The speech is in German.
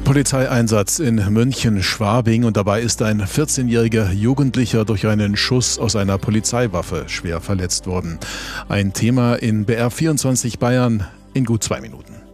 Polizeieinsatz in München-Schwabing und dabei ist ein 14-jähriger Jugendlicher durch einen Schuss aus einer Polizeiwaffe schwer verletzt worden. Ein Thema in BR24 Bayern in gut 2 Minuten.